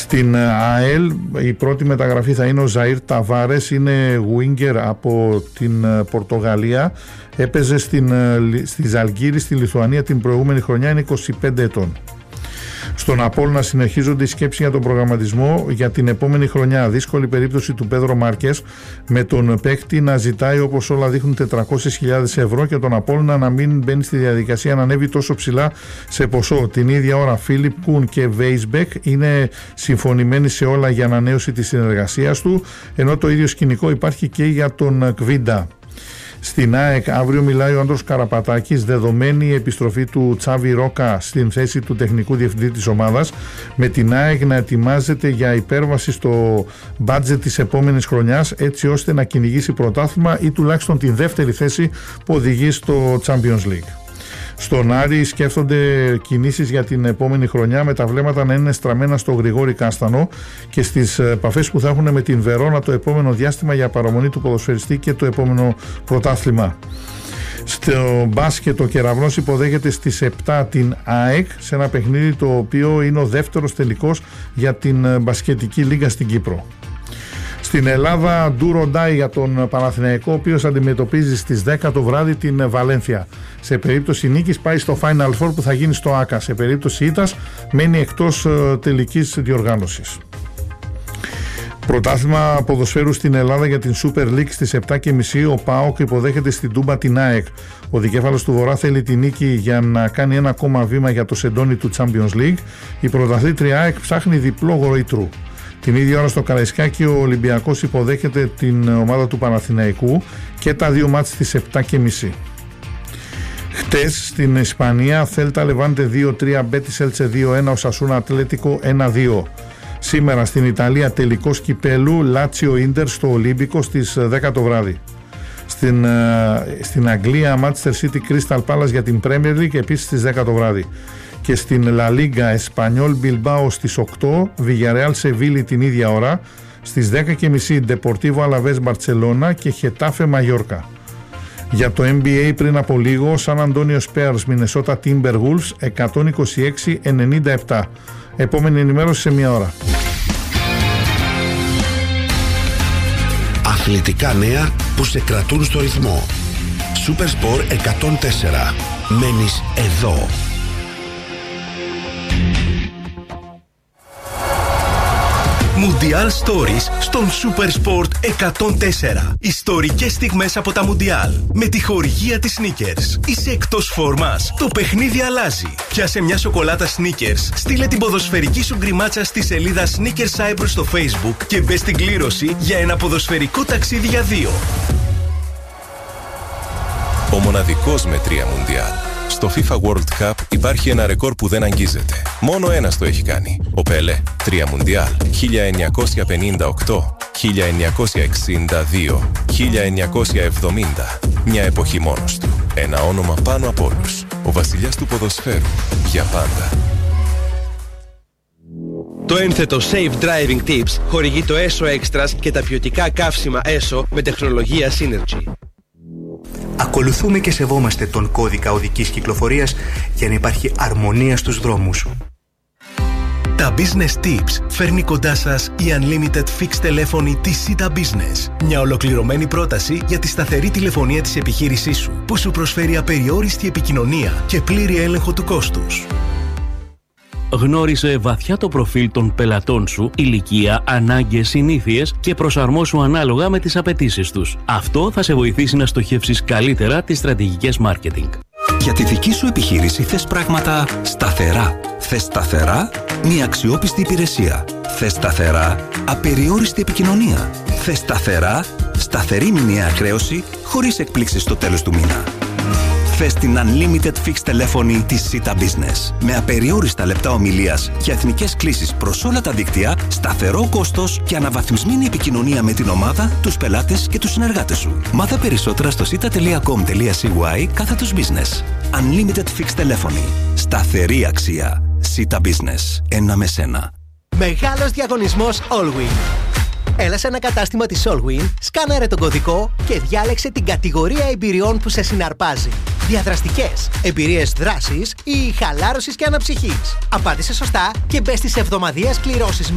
Στην ΑΕΛ η πρώτη μεταγραφή θα είναι ο Ζαΐρ Ταβάρες, είναι winger από την Πορτογαλία, έπαιζε στη Ζαλγκύρη στη Λιθουανία την προηγούμενη χρονιά, είναι 25 ετών. Στον Απόλλωνα συνεχίζονται οι σκέψεις για τον προγραμματισμό για την επόμενη χρονιά. Δύσκολη περίπτωση του Πέδρο Μάρκες, με τον παίκτη να ζητάει, όπως όλα δείχνουν, 400.000 ευρώ και τον Απόλλωνα να μην μπαίνει στη διαδικασία να ανέβει τόσο ψηλά σε ποσό. Την ίδια ώρα Φίλιπ Κουν και Βέισμπεκ είναι συμφωνημένοι σε όλα για ανανέωση της συνεργασίας του, ενώ το ίδιο σκηνικό υπάρχει και για τον Κβίντα. Στην ΑΕΚ αύριο μιλάει ο Άντρος Καραπατάκης, δεδομένη η επιστροφή του Τσάβι Ρόκα στην θέση του τεχνικού διευθυντή της ομάδας, με την ΑΕΚ να ετοιμάζεται για υπέρβαση στο μπάτζετ της επόμενης χρονιάς, έτσι ώστε να κυνηγήσει πρωτάθλημα ή τουλάχιστον την δεύτερη θέση που οδηγεί στο Champions League. Στον Άρη σκέφτονται κινήσεις για την επόμενη χρονιά, με τα βλέμματα να είναι στραμμένα στο Γρηγόρη Κάστανο και στις επαφές που θα έχουν με την Βερόνα το επόμενο διάστημα για παραμονή του ποδοσφαιριστή και το επόμενο πρωτάθλημα. Στο μπάσκετ ο Κεραυνός υποδέχεται στις 7 την ΑΕΚ σε ένα παιχνίδι το οποίο είναι ο δεύτερος τελικός για την μπασκετική λίγα στην Κύπρο. Στην Ελλάδα, ντου ροντάι για τον Παναθηναϊκό, ο οποίος αντιμετωπίζει στις 10 το βράδυ την Βαλένθια. Σε περίπτωση νίκης πάει στο Final Four που θα γίνει στο ΆΚΑ. Σε περίπτωση ήττας μένει εκτός τελικής διοργάνωσης. Πρωτάθλημα ποδοσφαίρου στην Ελλάδα για την Super League στις 7.30. Ο ΠΑΟΚ υποδέχεται στην Τούμπα την ΑΕΚ. Ο δικέφαλος του Βορρά θέλει τη νίκη για να κάνει ένα ακόμα βήμα για το σεντόνι του Champions League. Η πρωταθλήτρια ΑΕΚ ψάχνει διπλό γοήτρου. Την ίδια ώρα στο Καραϊσκάκι ο Ολυμπιακός υποδέχεται την ομάδα του Παναθηναϊκού και τα δύο μάτς στις 7.30. Χτες στην Ισπανία Θέλτα Λεβάντε 2-3, Μπέτις Έλτσε 2-1, Οσασούνα Ατλέτικο 1-2. Σήμερα στην Ιταλία τελικός κυπέλου Λάτσιο Ίντερ στο Ολύμπικο στις 10 το βράδυ. Στην Αγγλία Manchester City Crystal Palace για την Premier League επίσης στις 10 το βράδυ. Και στην La Liga Espanyol Bilbao στις 8, Villarreal Seville την ίδια ώρα, στις 10.30 Deportivo Alavés Barcelona και Getafe Mallorca. Για το NBA πριν από λίγο, San Antonio Spurs Minnesota Timberwolves 126-97. Επόμενη ενημέρωση σε μία ώρα. Αθλητικά νέα που σε κρατούν στο ρυθμό. Supersport 104. Μένεις εδώ. Mundial Stories στον Supersport 104. Ιστορικές στιγμές από τα Mundial. Με τη χορηγία της Snickers. Είσαι εκτός φόρμας. Το παιχνίδι αλλάζει. Πιάσε μια σοκολάτα Snickers. Στείλε την ποδοσφαιρική σου γκριμάτσα στη σελίδα Snickers Cyprus στο Facebook και μπες στην κλήρωση για ένα ποδοσφαιρικό ταξίδι για 2. Ο μοναδικός με 3 Mundial. Στο FIFA World Cup υπάρχει ένα ρεκόρ που δεν αγγίζεται. Μόνο ένας το έχει κάνει. Ο Πέλε. 3 Μουντιάλ. 1958, 1962, 1970. Μια εποχή μόνος του. Ένα όνομα πάνω από όλους. Ο βασιλιάς του ποδοσφαίρου. Για πάντα. Το ένθετο Safe Driving Tips χορηγεί το ESO Extras και τα ποιοτικά καύσιμα ESO με τεχνολογία Synergy. Ακολουθούμε και σεβόμαστε τον κώδικα οδικής κυκλοφορίας για να υπάρχει αρμονία στους δρόμους. Τα Business Tips φέρνει κοντά σας η Unlimited Fixed τηλέφωνη της Sita Business. Μια ολοκληρωμένη πρόταση για τη σταθερή τηλεφωνία της επιχείρησής σου, που σου προσφέρει απεριόριστη επικοινωνία και πλήρη έλεγχο του κόστους. Γνώρισε βαθιά το προφίλ των πελατών σου, ηλικία, ανάγκες, συνήθειες και προσαρμόσου ανάλογα με τις απαιτήσεις τους. Αυτό θα σε βοηθήσει να στοχεύσεις καλύτερα τις στρατηγικές marketing. Για τη δική σου επιχείρηση θες πράγματα σταθερά. Θες σταθερά μια αξιόπιστη υπηρεσία. Θες σταθερά απεριόριστη επικοινωνία. Θες σταθερά σταθερή μηνιαία χρέωση χωρίς εκπλήξεις στο τέλος του μήνα. Θες την Unlimited Fixed τηλέφωνη της Sita Business. Με απεριόριστα λεπτά ομιλίας και εθνικές κλήσεις προς όλα τα δίκτυα, σταθερό κόστος και αναβαθμισμένη επικοινωνία με την ομάδα, τους πελάτες και τους συνεργάτες σου. Μάθε περισσότερα στο sita.com.cy/business. Unlimited Fixed τηλέφωνη. Σταθερή αξία. Sita Business. Ένα με σένα. Μεγάλος διαγωνισμός Allwyn. Έλα σε ένα κατάστημα της Allwyn, σκάναρε τον κωδικό και διάλεξε την κατηγορία εμπειριών που σε συναρπάζει. Διαδραστικές, εμπειρίες δράσης ή χαλάρωσης και αναψυχής. Απάντησε σωστά και μπες στις εβδομαδιαίες κληρώσεις